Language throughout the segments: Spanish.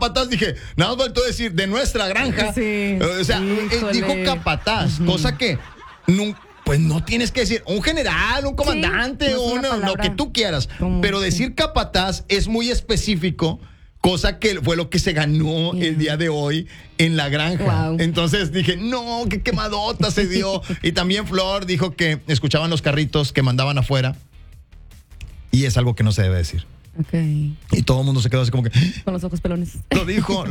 capataz, dije, nada más faltó decir, de nuestra granja. Sí. O sea, dijo capataz, cosa que pues no tienes que decir un general, un comandante, no es una lo que tú quieras. Como, pero decir capataz es muy específico, cosa que fue lo que se ganó el día de hoy en la granja. Wow. Entonces dije, no, qué quemadota se dio. Y también Flor dijo que escuchaban los carritos que mandaban afuera. Y es algo que no se debe decir. Ok. Y todo el mundo se quedó así como que... Con los ojos pelones. Lo dijo.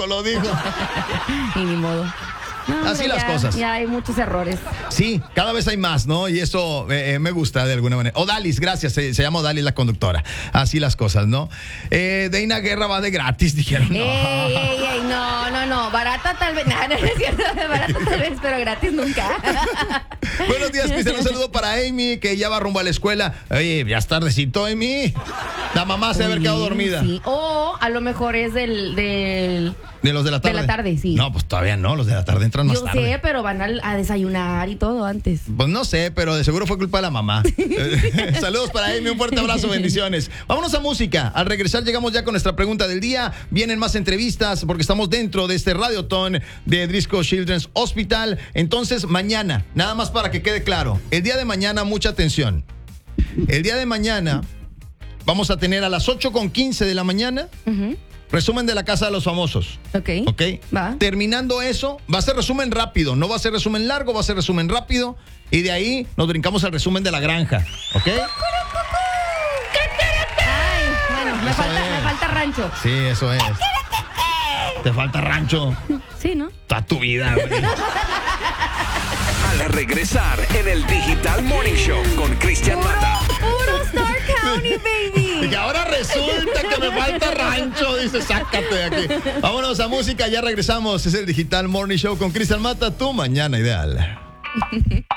Y ni modo. No, Así hombre, las cosas. Ya hay muchos errores. Sí, cada vez hay más, ¿no? Y eso me gusta de alguna manera. Odalis, gracias, se llama Odalis la conductora. Así las cosas, ¿no? Deina Guerra va de gratis, dijeron. No. Ey, no. Barata tal vez. No es cierto. Barata tal vez, pero gratis nunca. Buenos días, Cristian. Un saludo para Amy, que ya va rumbo a la escuela. Oye, ya es tardecito, Amy. La mamá se debe haber quedado dormida. Sí. O a lo mejor es del ¿De los de la tarde? De la tarde, sí. No, pues todavía no, los de la tarde entran más Yo tarde. sé, pero van a desayunar y todo antes. Pues no sé, pero de seguro fue culpa de la mamá. Saludos para Amy, un fuerte abrazo, bendiciones. Vámonos a música. Al regresar llegamos ya con nuestra pregunta del día. Vienen más entrevistas porque estamos dentro de este Radiotón de Driscoll Children's Hospital. Entonces, mañana, nada más para que quede claro, el día de mañana, mucha atención. El día de mañana vamos a tener a las 8:15 de la mañana resumen de la Casa de los Famosos. Ok. Va. Terminando eso, va a ser resumen rápido. No va a ser resumen largo, va a ser resumen rápido. Y de ahí nos brincamos al resumen de la granja. ¿Ok? Ay, bueno, me falta rancho. Sí, eso es. Te falta rancho. Sí, ¿no? Toda tu vida, güey. Al regresar en el Digital Morning Show con Cristian Mata. Puro Star County, baby. Y que ahora resulta que me falta rancho. Dice, sácate de aquí. Vámonos a música, ya regresamos. Es el Digital Morning Show con Cristian Mata, tu mañana ideal.